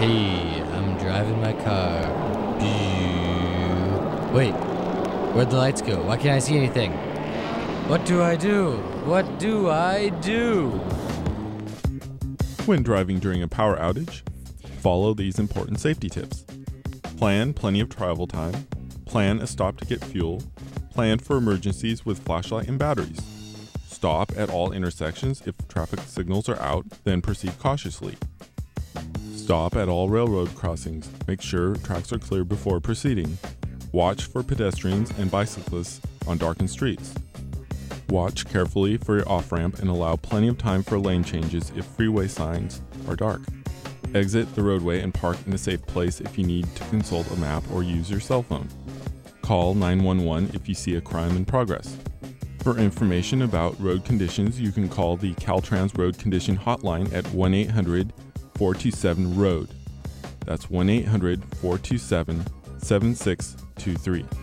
Hey, I'm driving my car. Wait, where'd the lights go? Why can't I see anything? What do I do? What do I do? When driving during a power outage, follow these important safety tips. Plan plenty of travel time. Plan a stop to get fuel. Plan for emergencies with flashlight and batteries. Stop at all intersections if traffic signals are out, then proceed cautiously. Stop at all railroad crossings. Make sure tracks are clear before proceeding. Watch for pedestrians and bicyclists on darkened streets. Watch carefully for your off-ramp and allow plenty of time for lane changes if freeway signs are dark. Exit the roadway and park in a safe place if you need to consult a map or use your cell phone. Call 911 if you see a crime in progress. For information about road conditions, you can call the Caltrans Road Condition Hotline at 1-800-427-ROAD. That's 1-800-427-7623.